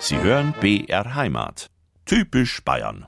Sie hören BR Heimat. Typisch Bayern.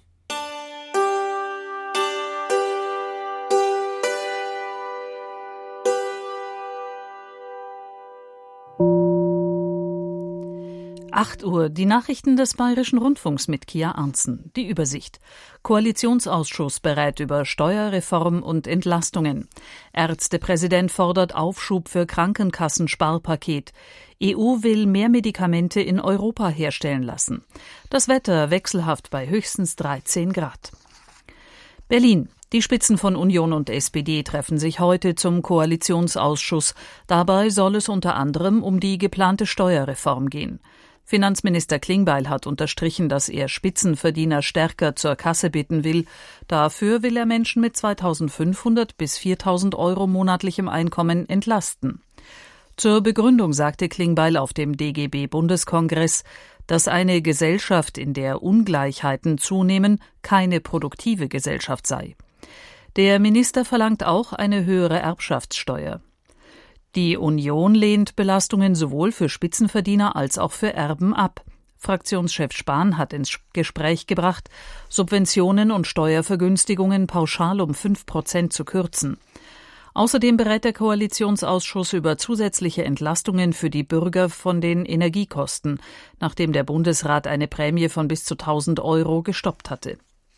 Uhr, die Nachrichten des Bayerischen Rundfunks mit Kia Arntzen. Die Übersicht. Koalitionsausschuss berät über Steuerreform und Entlastungen. Ärztepräsident fordert Aufschub für Krankenkassensparpaket. EU will mehr Medikamente in Europa herstellen lassen. Das Wetter wechselhaft bei höchstens 13 Grad. Berlin. Die Spitzen von Union und SPD treffen sich heute zum Koalitionsausschuss. Dabei soll es unter anderem um die geplante Steuerreform gehen. Finanzminister Klingbeil hat unterstrichen, dass er Spitzenverdiener stärker zur Kasse bitten will. Dafür will er Menschen mit 2.500 bis 4.000 Euro monatlichem Einkommen entlasten. Zur Begründung sagte Klingbeil auf dem DGB-Bundeskongress, dass eine Gesellschaft, in der Ungleichheiten zunehmen, keine produktive Gesellschaft sei. Der Minister verlangt auch eine höhere Erbschaftssteuer. Die Union lehnt Belastungen sowohl für Spitzenverdiener als auch für Erben ab. Fraktionschef Spahn hat ins Gespräch gebracht, Subventionen und Steuervergünstigungen pauschal um 5% zu kürzen. Außerdem berät der Koalitionsausschuss über zusätzliche Entlastungen für die Bürger von den Energiekosten, nachdem der Bundesrat eine Prämie von bis zu 1.000 Euro gestoppt hatte.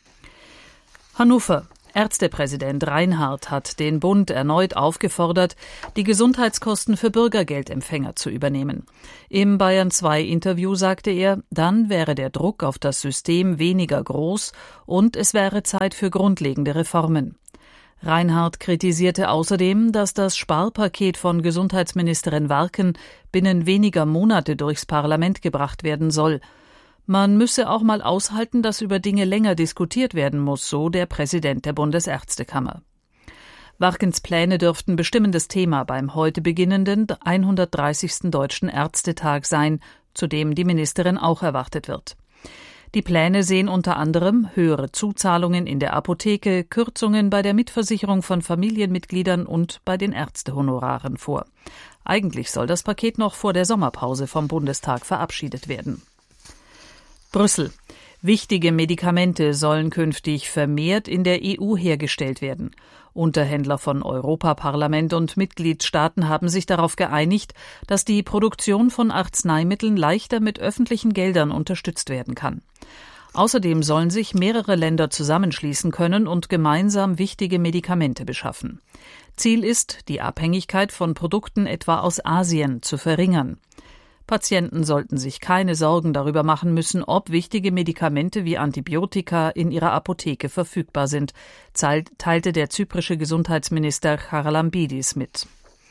Hannover. Ärztepräsident Reinhardt hat den Bund erneut aufgefordert, die Gesundheitskosten für Bürgergeldempfänger zu übernehmen. Im Bayern-2-Interview sagte er, dann wäre der Druck auf das System weniger groß und es wäre Zeit für grundlegende Reformen. Reinhardt kritisierte außerdem, dass das Sparpaket von Gesundheitsministerin Warken binnen weniger Monate durchs Parlament gebracht werden soll. Man müsse auch mal aushalten, dass über Dinge länger diskutiert werden muss, so der Präsident der Bundesärztekammer. Warkens Pläne dürften bestimmendes Thema beim heute beginnenden 130. Deutschen Ärztetag sein, zu dem die Ministerin auch erwartet wird. Die Pläne sehen unter anderem höhere Zuzahlungen in der Apotheke, Kürzungen bei der Mitversicherung von Familienmitgliedern und bei den Ärztehonoraren vor. Eigentlich soll das Paket noch vor der Sommerpause vom Bundestag verabschiedet werden. Brüssel. Wichtige Medikamente sollen künftig vermehrt in der EU hergestellt werden. Unterhändler von Europaparlament und Mitgliedstaaten haben sich darauf geeinigt, dass die Produktion von Arzneimitteln leichter mit öffentlichen Geldern unterstützt werden kann. Außerdem sollen sich mehrere Länder zusammenschließen können und gemeinsam wichtige Medikamente beschaffen. Ziel ist, die Abhängigkeit von Produkten etwa aus Asien zu verringern. Patienten sollten sich keine Sorgen darüber machen müssen, ob wichtige Medikamente wie Antibiotika in ihrer Apotheke verfügbar sind, teilte der zyprische Gesundheitsminister Charalambidis mit.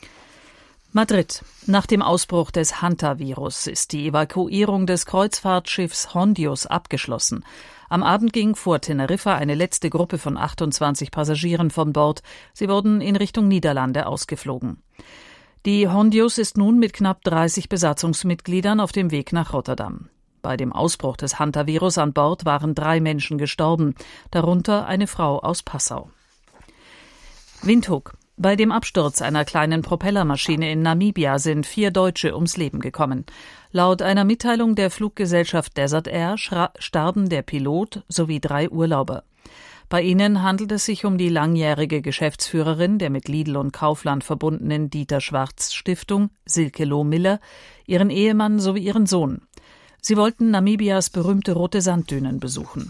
Madrid. Nach dem Ausbruch des Hantavirus ist die Evakuierung des Kreuzfahrtschiffs Hondius abgeschlossen. Am Abend ging vor Teneriffa eine letzte Gruppe von 28 Passagieren von Bord. Sie wurden in Richtung Niederlande ausgeflogen. Die Hondius ist nun mit knapp 30 Besatzungsmitgliedern auf dem Weg nach Rotterdam. Bei dem Ausbruch des Hantavirus an Bord waren 3 Menschen gestorben, darunter eine Frau aus Passau. Windhoek. Bei dem Absturz einer kleinen Propellermaschine in Namibia sind 4 Deutsche ums Leben gekommen. Laut einer Mitteilung der Fluggesellschaft Desert Air starben der Pilot sowie 3 Urlauber. Bei ihnen handelt es sich um die langjährige Geschäftsführerin der mit Lidl und Kaufland verbundenen Dieter-Schwarz-Stiftung, Silke Lohmiller, ihren Ehemann sowie ihren Sohn. Sie wollten Namibias berühmte rote Sanddünen besuchen.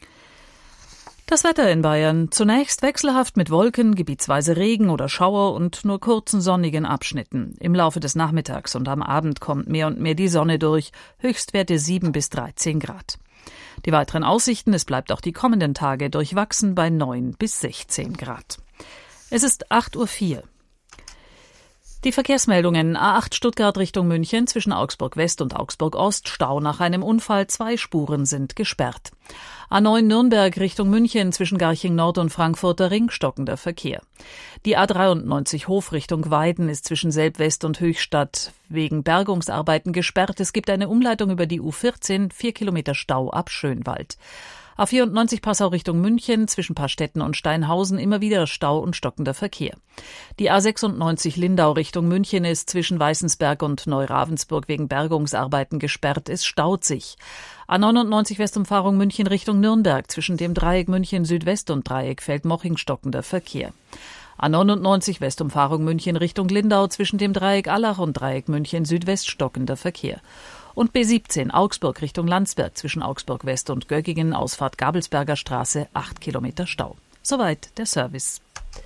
Das Wetter in Bayern. Zunächst wechselhaft mit Wolken, gebietsweise Regen oder Schauer und nur kurzen sonnigen Abschnitten. Im Laufe des Nachmittags und am Abend kommt mehr und mehr die Sonne durch, Höchstwerte 7 bis 13 Grad. Die weiteren Aussichten, es bleibt auch die kommenden Tage durchwachsen bei 9 bis 16 Grad. Es ist 8:04 Uhr. Die Verkehrsmeldungen: A8 Stuttgart Richtung München zwischen Augsburg West und Augsburg Ost, Stau nach einem Unfall, 2 Spuren sind gesperrt. A9 Nürnberg Richtung München zwischen Garching Nord und Frankfurter Ring, stockender Verkehr. Die A93 Hof Richtung Weiden ist zwischen Selb-West und Höchstadt wegen Bergungsarbeiten gesperrt. Es gibt eine Umleitung über die U14, 4 Kilometer Stau ab Schönwald. A94 Passau Richtung München, zwischen Paarstetten und Steinhausen immer wieder Stau und stockender Verkehr. Die A96 Lindau Richtung München ist zwischen Weißensberg und Neuravensburg wegen Bergungsarbeiten gesperrt, es staut sich. A99 Westumfahrung München Richtung Nürnberg, zwischen dem Dreieck München Südwest und Dreieck Feldmoching stockender Verkehr. A99 Westumfahrung München Richtung Lindau, zwischen dem Dreieck Allach und Dreieck München Südwest stockender Verkehr. Und B17 Augsburg Richtung Landsberg, zwischen Augsburg West und Göggingen, Ausfahrt Gabelsberger Straße, 8 Kilometer Stau. Soweit der Service.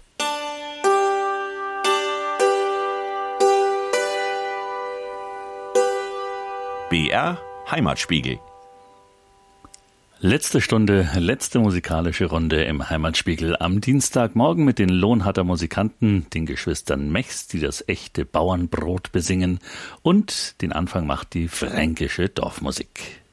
BR Heimatspiegel. Letzte Stunde, letzte musikalische Runde im Heimatspiegel am Dienstagmorgen mit den Lohnharter Musikanten, den Geschwistern Mechs, die das echte Bauernbrot besingen, und den Anfang macht die fränkische Dorfmusik.